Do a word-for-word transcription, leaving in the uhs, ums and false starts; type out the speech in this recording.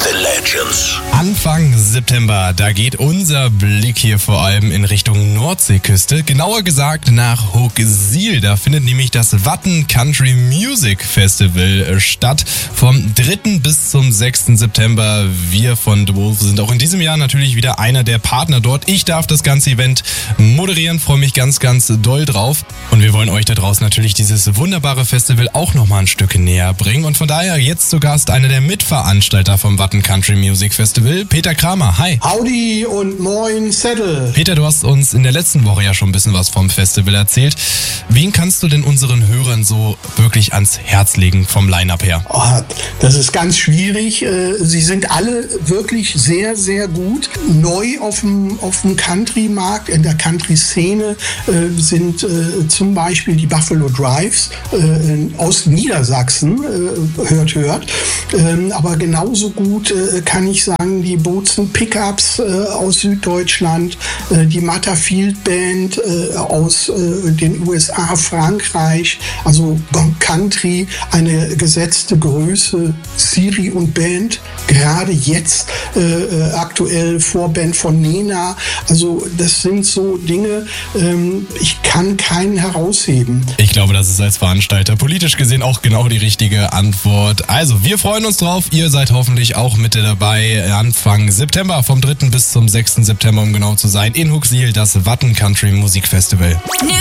The Legends. Anfang September, da geht unser Blick hier vor allem in Richtung Nordseeküste. Genauer gesagt nach Hooksiel. Da findet nämlich das Watten Country Music Festival statt. Vom dritten bis zum sechsten September. Wir von The Wolf sind auch in diesem Jahr natürlich wieder einer der Partner dort. Ich darf das ganze Event moderieren, freue mich ganz, ganz doll drauf. Und wir wollen euch da draußen natürlich dieses wunderbare Festival auch nochmal ein Stück näher bringen. Und von daher jetzt zu Gast einer der Mitveranstalter vom Watten Country Music Festival, Peter Kramer. Hi. Howdy und moin Zettel. Peter, du hast uns in der letzten Woche ja schon ein bisschen was vom Festival erzählt. Wen kannst du denn unseren Hörern so wirklich ans Herz legen vom Line-Up her? Oh, das ist ganz schwierig. Sie sind alle wirklich sehr, sehr gut. Neu auf dem, auf dem Country-Markt, in der Country-Szene sind zum Beispiel die Buffalo Drives aus Niedersachsen. Hört, hört. Aber genauso gut kann ich sagen, die Bozen Pickups aus Süddeutschland, die Matterfield Band aus den U S A, Frankreich, also Country, eine gesetzte Größe, Siri und Band, gerade jetzt äh, aktuell Vorband von Nena. Also das sind so Dinge, ähm, ich kann keinen herausheben. Ich glaube, das ist als Veranstalter politisch gesehen auch genau die richtige Antwort. Also wir freuen uns drauf, ihr seid hoffentlich auch mit dabei Anfang September, vom dritten bis zum sechsten September, um genau zu sein, in Hooksiel, das Watten Country Musik Festival.